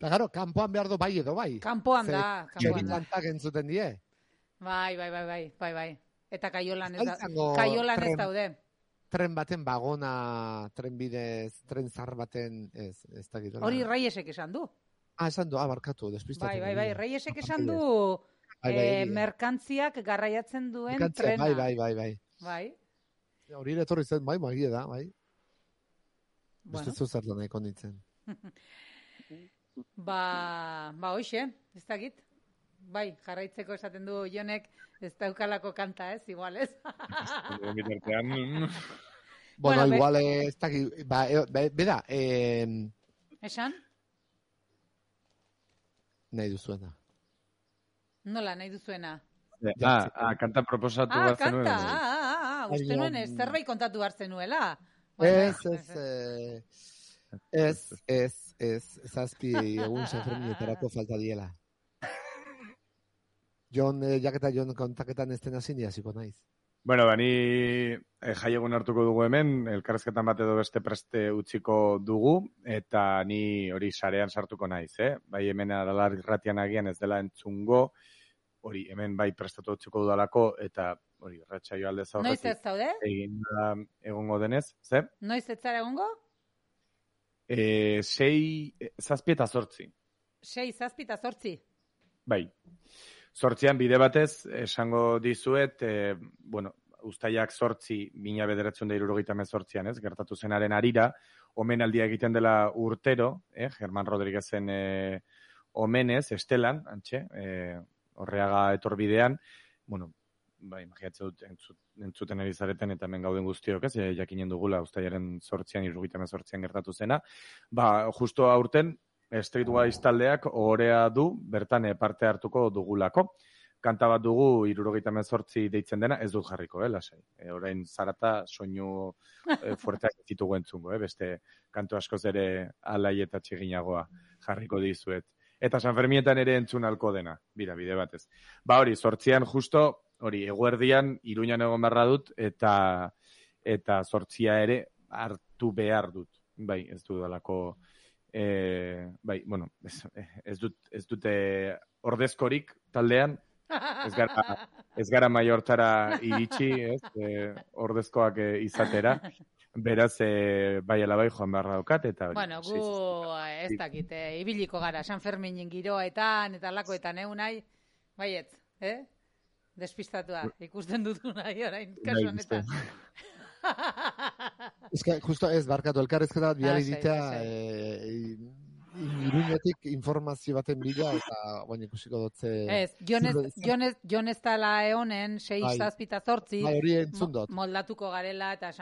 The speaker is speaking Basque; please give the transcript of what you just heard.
Eta gero, kanpoan behar du bai edo bai. Kanpoan da. Txeritantak entzuten die. Bai. Eta kaiolan Kaiolan ez daude. Tren baten bagona, tren bidez, tren zar baten, ez dakit. Hori Reyesek esan du. Esan du, barkatu, despistatu. Bai, Reyesek esan du merkantziak garraiatzen duen trena. Bai. Hori etorri zen, bai, magia da, bai. Beste zuzer da nahiko nintzen. Hoxe, ez dakit. Bai, jarraitzeko esaten du Jonek ez daukalako kanta, ez? Igual, ez? Bueno, igual ez dakit, beda, esan? Nahi duzuena. Nola, nahi duzuena? Kanta proposatu bat zenuela. Uste nuen ez, zerbait kontatu bat zenuela. Ez, zazpi egun Sanferminetarako falta diela. Jon kontaketan ez dena hasiko naiz. Bueno, ni jaiegun hartuko dugu hemen, elkarrezketan bat edo beste preste utziko dugu, eta ni hori sarean sartuko naiz, Bai hemen Aralar irratian agian ez dela entzungo, hori hemen bai prestatu utziko dudalako, eta hori ratsaio alde zaurretik. Noiz ez zaude? Egongo denez, ze? Noiz ez zara egongo? 6, 7 eta 8. 6, 7 eta 8? Bai. 8an bide batez, esango dizuet, uztaiak 8, 1978an, gertatu zenaren arira, omenaldia egiten dela urtero, Germán Rodríguezen omenez, estelan, antxe, Horreaga etorbidean, imagiatzen dut entzuten ari zareten eta hemen gauden guztiok, jakinen dugula uztaiaren 8an, 1978an gertatu zena, justo aurten, Streetwise taldeak ohorea du, bertan parte hartuko dugulako. Kanta bat dugu 78 deitzen dena, ez dut jarriko, lasai. Orain zarata soinu fuerteak ditugu entzungo, beste kantu askoz ere alai eta txiginagoa jarriko dizuet. Eta Sanfermietan ere entzun alko dena, bide batez. Hori, 8an justo, hori, eguerdian, Iruñan egon barra dut, eta 8a ere hartu behar dut. Bai, ez dudalako... ez dute ordezkorik taldean, ez gara maiortara iritsi, ordezkoak izatera, beraz, bai alabai joan beharra daukat, eta... Bueno, gu ez dakit, ibiliko gara, San Ferminen giroetan, eta lakoetan, unai, baietz, despistatua, ikusten dutu nahi orain, kasu honetan. Justo ez, barkatu, elkarrezketa biali ditea Iruñetik informazio baten bila, eta baina ikusiko dutze... Ez, Jon ez dala eonen, 6, 7 eta 8, hori entzun dut. moldatuko garela, eta